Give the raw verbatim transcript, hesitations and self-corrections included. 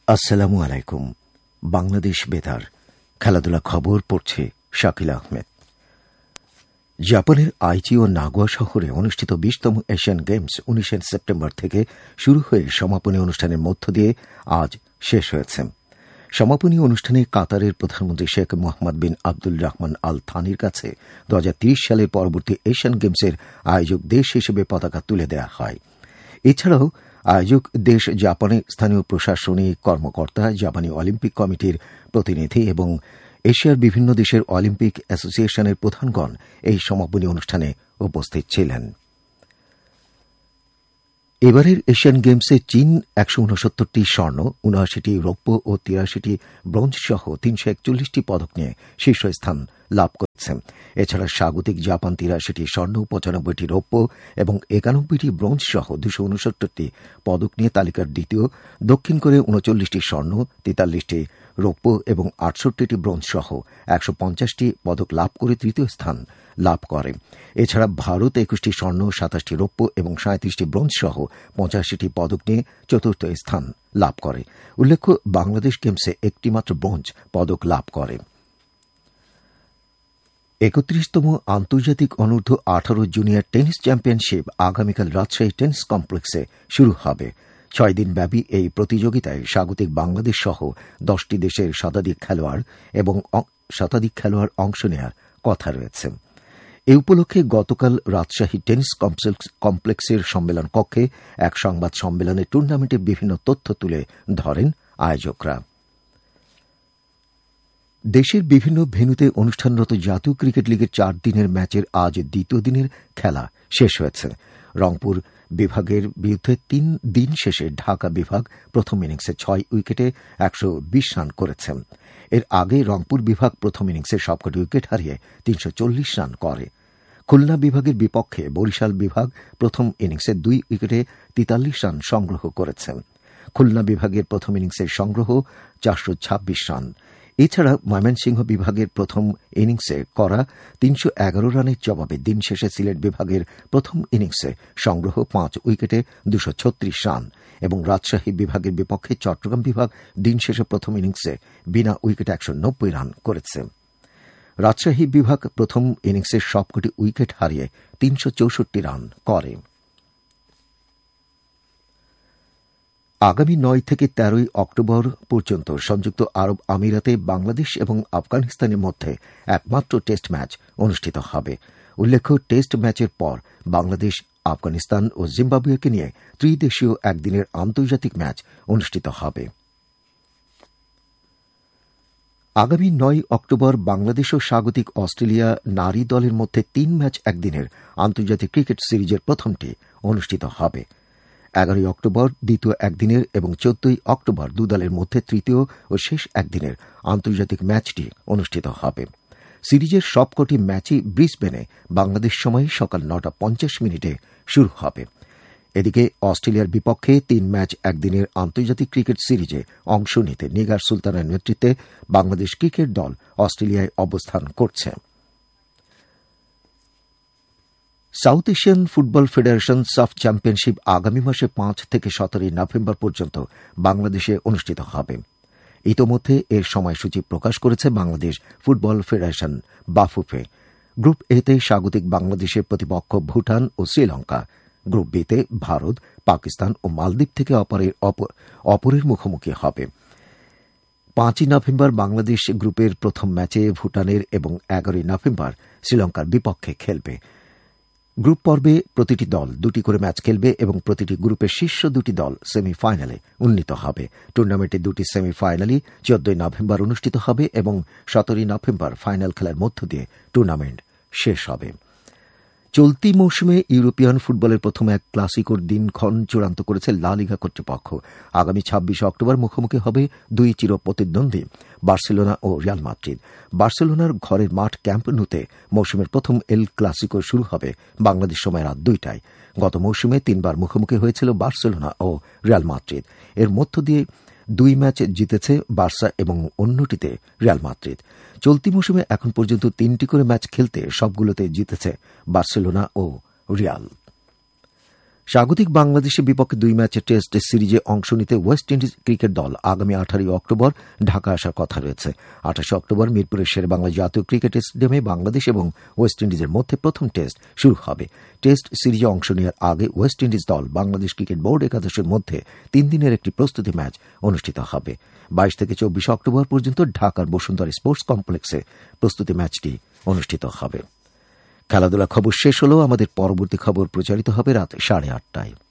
আসসালামু আলাইকুম। বাংলাদেশ বেতার খেলাধুলা খবর পড়ছে শাকিল আহমেদ। জাপানের আইচি ও নাগোয়া শহরে অনুষ্ঠিত বিশতম এশিয়ান গেমস উনিশে সেপ্টেম্বর থেকে শুরু হয়ে সমাপনী অনুষ্ঠানের মধ্য দিয়ে আজ শেষ হয়েছে। সমাপনী অনুষ্ঠানে কাতারের প্রধানমন্ত্রী শেখ মোহাম্মদ বিন আব্দুল রহমান আল থানির কাছে দু হাজার তিরিশ সালের পরবর্তী এশিয়ান গেমসের আয়োজক দেশ হিসেবে পতাকা তুলে দেওয়া হয়। এছাড়াও আয়োজক দেশ জাপানে স্থানীয় প্রশাসনিক কর্মকর্তা, জাপানি অলিম্পিক কমিটির প্রতিনিধি এবং এশিয়ার বিভিন্ন দেশের অলিম্পিক অ্যাসোসিয়েশনের প্রধানগণ এই সমাপনী অনুষ্ঠানে উপস্থিত ছিলেন। এবারের এশিয়ান গেমসে চীন একশো উনসত্তরটি স্বর্ণ, উনআশিটি রৌপ্য ও তিরাশিটি ব্রোঞ্জ সহ তিনশো একচল্লিশটি পদক নিয়ে শীর্ষস্থান লাভ করেছে। এছাড়া স্বাগতিক জাপান তিরাশিটি স্বর্ণ, পঁচানব্বইটি রৌপ্য এবং একানব্বইটি ব্রোঞ্জ সহ দুশো উনসত্তরটি পদক নিয়ে তালিকার দ্বিতীয়। দক্ষিণ কোরিয়া উনচল্লিশটি স্বর্ণ, তেতাল্লিশটি রৌপ্য এবং আটষট্টিটি ব্রোঞ্জ সহ একশো পঞ্চাশটি পদক লাভ করে তৃতীয় স্থান লাভ করে। এছাড়া ভারত একুশটি স্বর্ণ, সাতাশটি রৌপ্য এবং সাঁত্রিশটি ব্রোঞ্জ সহ পঁচাশিটি পদক নিয়ে চতুর্থ স্থান লাভ করে। উল্লেখ্য, বাংলাদেশ গেমসে একটিমাত্র ব্রোঞ্জ পদক লাভ করে। একত্রিশতম আন্তর্জাতিক অনূর্ধ্ব আঠারো জুনিয়র টেনিস চ্যাম্পিয়নশিপ আগামীকাল রাজশাহী টেনিস কমপ্লেক্সে শুরু হবে। ছয় দিনব্যাপী এই প্রতিযোগিতায় স্বাগতিক বাংলাদেশ সহ দশটি দেশের শতাধিক খেলোয়াড় এবং শতাধিক খেলোয়াড় অংশ নেওয়ার কথা রয়েছে। এ উপলক্ষে গতকাল রাজশাহী টেনিস কমপ্লেক্সের সম্মেলন কক্ষে এক সংবাদ সম্মেলনে টুর্নামেন্টের বিভিন্ন তথ্য তুলে ধরেন আয়োজকরা। দেশের বিভিন্ন ভেন্যুতে অনুষ্ঠানরত জাতীয় ক্রিকেট লিগের চার দিনের ম্যাচের আজ দ্বিতীয় দিনের খেলা শেষ হয়েছে। রংপুর বিভাগের বিরুদ্ধে তিন দিন শেষে ঢাকা বিভাগ প্রথম ইনিংসে ছয় উইকেটে একশো বিশ রান করেছে। এর আগে রংপুর বিভাগ প্রথম ইনিংসে সবকটি উইকেট হারিয়ে তিনশো চল্লিশ রান করে। খুলনা বিভাগের বিপক্ষে বরিশাল বিভাগ প্রথম ইনিংসে দুই উইকেটে তেতাল্লিশ রান সংগ্রহ করেছে। খুলনা বিভাগের প্রথম ইনিংসের সংগ্রহ চারশো ছাব্বিশ রান। এছাড়া ময়মনসিংহ বিভাগের প্রথম ইনিংসে করা তিনশো এগারো রানের জবাবে দিন শেষে সিলেট বিভাগের প্রথম ইনিংসে সংগ্রহ পাঁচ উইকেটে দুশো ছত্রিশ রান এবং রাজশাহী বিভাগের বিপক্ষে চট্টগ্রাম বিভাগ দিন শেষে প্রথম ইনিংসে বিনা উইকেটে একশো নব্বই রান করেছে। রাজশাহী বিভাগ প্রথম ইনিংসের সবকটি উইকেট হারিয়ে তিনশো চৌষট্টি রান করে। আগামী নয় থেকে তেরোই অক্টোবর পর্যন্ত সংযুক্ত আরব আমিরাতে বাংলাদেশ এবং আফগানিস্তানের মধ্যে একমাত্র টেস্ট ম্যাচ অনুষ্ঠিত হবে। উল্লেখ্য, টেস্ট ম্যাচের পর বাংলাদেশ, আফগানিস্তান ও জিম্বাবুয়েকে নিয়ে ত্রিদেশীয় একদিনের আন্তর্জাতিক ম্যাচ অনুষ্ঠিত হবে। আগামী নয় অক্টোবর বাংলাদেশ ও স্বাগতিক অস্ট্রেলিয়া নারী দলের মধ্যে তিন ম্যাচ একদিনের আন্তর্জাতিক ক্রিকেট সিরিজের প্রথমটি অনুষ্ঠিত হবে। এগারোই অক্টোবর দ্বিতীয় একদিনের এবং চোদ্দই অক্টোবর দু দলের মধ্যে তৃতীয় ও শেষ একদিনের আন্তর্জাতিক ম্যাচটি অনুষ্ঠিত হবে। সিরিজের সবকটি ম্যাচই ব্রিসবেনে বাংলাদেশ সময় সকাল নটা পঞ্চাশ মিনিটে শুরু হবে। এদিকে অস্ট্রেলিয়ার বিপক্ষে তিন ম্যাচ একদিনের আন্তর্জাতিক ক্রিকেট সিরিজে অংশ নিতে নিগার সুলতানের নেতৃত্বে বাংলাদেশ ক্রিকেট দল অস্ট্রেলিয়ায় অবস্থান করছে। সাউথ এশিয়ান ফুটবল ফেডারেশন সাফ চ্যাম্পিয়নশিপ আগামী মাসে পাঁচ থেকে সতেরোই নভেম্বর পর্যন্ত বাংলাদেশে অনুষ্ঠিত হবে। ইতোমধ্যে এর সময়সূচি প্রকাশ করেছে Bangladesh football federation Bafufe. Group এতে স্বাগতিক বাংলাদেশের প্রতিপক্ষ ভুটান ও শ্রীলঙ্কা, গ্রুপ বিতে ভারত, পাকিস্তান ও মালদ্বীপ থেকে অপরের অপরের মুখোমুখি হবে। পাঁচই নভেম্বর বাংলাদেশ গ্রুপের প্রথম ম্যাচে ভুটানের এবং এগারোই নভেম্বর শ্রীলঙ্কার বিপক্ষে খেলবে। গ্রুপ পর্বে প্রতিটি দল দুটি করে ম্যাচ খেলবে এবং প্রতিটি গ্রুপের শীর্ষ দুটি দল সেমিফাইনালে উন্নীত হবে। টুর্নামেন্টের দুটি সেমিফাইনালই চোদ্দই নভেম্বর অনুষ্ঠিত হবে এবং সতেরোই নভেম্বর ফাইনাল খেলার মধ্য দিয়ে টুর্নামেন্ট শেষ হবে। চলতি মৌসুমে ইউরোপিয়ান ফুটবলের প্রথম এক ক্লাসিকোর দিনক্ষণ চূড়ান্ত করেছে লা লিগা কর্তৃপক্ষ। আগামী ছাব্বিশে অক্টোবর মুখোমুখি হবে দুই চির প্রতিদ্বন্দ্বী বার্সেলোনা ও রিয়াল মাদ্রিদ। বার্সেলোনার ঘরের মাঠ ক্যাম্প নুতে মৌসুমের প্রথম এল ক্লাসিকো শুরু হবে বাংলাদেশ সময় রাত দুইটায়। গত মৌসুমে তিনবার মুখোমুখি হয়েছিল বার্সেলোনা ও রিয়াল মাদ্রিদ। এর মধ্য দিয়ে দুই ম্যাচ জিতেছে বার্সা এবং অন্যটিতে রিয়াল মাদ্রিদ। চলতি মৌসুমে এখন পর্যন্ত তিনটি করে ম্যাচ খেলতে সবগুলোতে জিতেছে বার্সেলোনা ও রিয়াল। স্বাগতিক বাংলাদেশের বিপক্ষে দুই ম্যাচের টেস্ট সিরিজে অংশ নিতে ওয়েস্ট ইন্ডিজ ক্রিকেট দল আগামী আঠারোই অক্টোবর ঢাকা আসার কথা রয়েছে। আঠাশে অক্টোবর মিরপুরের শেরেবাংলা জাতীয় ক্রিকেট স্টেডিয়ামে বাংলাদেশ এবং ওয়েস্ট ইন্ডিজের মধ্যে প্রথম টেস্ট শুরু হবে। টেস্ট সিরিজে অংশ নেওয়ার আগে ওয়েস্ট ইন্ডিজ দল বাংলাদেশ ক্রিকেট বোর্ড একাদশের মধ্যে তিন দিনের একটি প্রস্তুতি ম্যাচ অনুষ্ঠিত হবে। বাইশ থেকে চব্বিশ অক্টোবর পর্যন্ত ঢাকার বসুন্ধরা স্পোর্টস কমপ্লেক্সে প্রস্তুতি ম্যাচটি অনুষ্ঠিত হবে। খেলাধুলা খবর শেষ হলেও আমাদের পরবর্তী খবর প্রচারিত হবে রাত সাড়ে আটটায়।